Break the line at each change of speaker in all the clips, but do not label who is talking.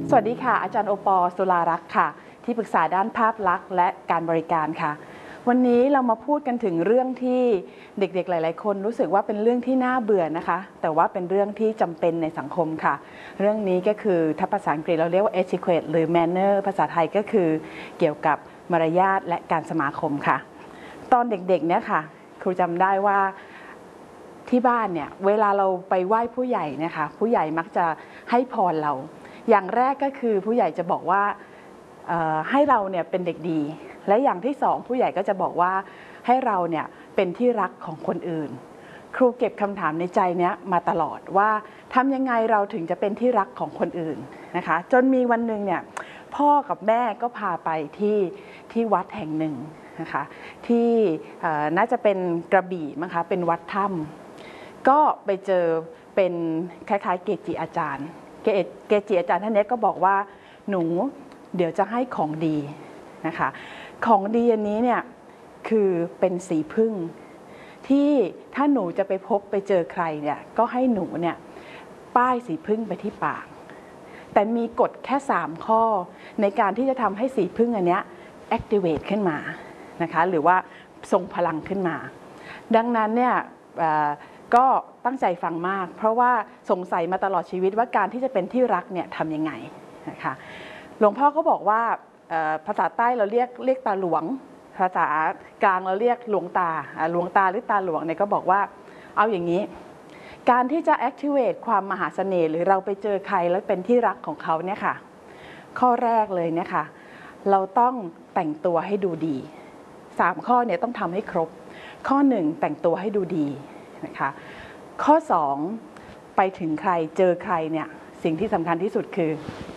สวัสดีค่ะอาจารย์โอปอล์ สุรารักษ์ค่ะที่ปรึกษาด้านภาพลักษณ์และการบริการค่ะวันนี้เรามาพูดกันถึงเรื่องที่เด็กๆหลายๆคนรู้สึกว่าเป็นเรื่องที่น่าเบื่อนะคะแต่ว่าเป็นเรื่องที่จำเป็นในสังคมค่ะเรื่องนี้ก็คือถ้าภาษาอังกฤษเราเรียกว่า etiquette หรือ manner ภาษาไทยก็คือเกี่ยวกับมารยาทและการสมาคมค่ะตอนเด็กๆเนี่ยค่ะครูจำได้ว่าที่บ้านเนี่ยเวลาเราไปไหว้ผู้ใหญ่เนี่ยค่ะผู้ใหญ่มักจะให้พรเราอย่างแรกก็คือผู้ใหญ่จะบอกว่าให้เราเนี่ยเป็นเด็กดีและอย่างที่สองผู้ใหญ่ก็จะบอกว่าให้เราเนี่ยเป็นที่รักของคนอื่นครูเก็บคำถามในใจเนี้ยมาตลอดว่าทำยังไงเราถึงจะเป็นที่รักของคนอื่นนะคะจนมีวันหนึ่งเนี่ยพ่อกับแม่ก็พาไปที่วัดแห่งหนึ่งนะคะที่น่าจะเป็นกระบี่มั้งคะเป็นวัดถ้ำก็ไปเจอเป็นคล้ายๆเกจิอาจารย์เกจิอาจารย์ท่านนี้ก็บอกว่าหนูเดี๋ยวจะให้ของดีนะคะของดีอันนี้เนี่ยคือเป็นสีผึ้งที่ถ้าหนูจะไปพบไปเจอใครเนี่ยก็ให้หนูเนี่ยป้ายสีผึ้งไปที่ปากแต่มีกฎแค่3ข้อในการที่จะทำให้สีผึ้งอันเนี้ย activate ขึ้นมานะคะหรือว่าทรงพลังขึ้นมาดังนั้นเนี่ยก็ตั้งใจฟังมากเพราะว่าสงสัยมาตลอดชีวิตว่าการที่จะเป็นที่รักเนี่ยทำยังไงนะคะหลวงพ่อก็บอกว่าภาษาใต้เราเรียกตาหลวงภาษากลางเราเรียกหลวงตาหรือตาหลวงเนี่ยก็บอกว่าเอาอย่างนี้การที่จะ activate ความมหาเสน่ห์หรือเราไปเจอใครแล้วเป็นที่รักของเขาเนี่ยค่ะข้อแรกเลยเนี่ยค่ะเราต้องแต่งตัวให้ดูดี3ข้อเนี่ยต้องทำให้ครบข้อ1แต่งตัวให้ดูดีนะคะข้อ2ไปถึงใครเจอใครเนี่ยสิ่งที่สำคัญที่สุดคือ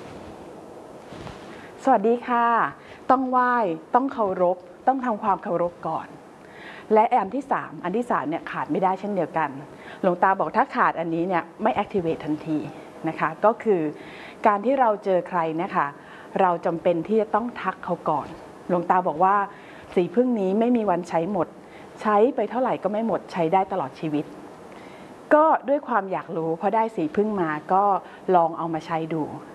สวัสดีค่ะต้องไหว้ต้องเคารพต้องทำความเคารพก่อนและอันที่3เนี่ยขาดไม่ได้เช่นเดียวกันหลวงตาบอกถ้าขาดอันนี้เนี่ยไม่ activate ทันทีนะคะก็คือการที่เราเจอใครนะคะเราจำเป็นที่จะต้องทักเขาก่อนหลวงตาบอกว่าสีผึ้งนี้ไม่มีวันใช้หมดใช้ไปเท่าไหร่ก็ไม่หมดใช้ได้ตลอดชีวิตก็ด้วยความอยากรู้พอได้สีผึ้งมาก็ลองเอามาใช้ดู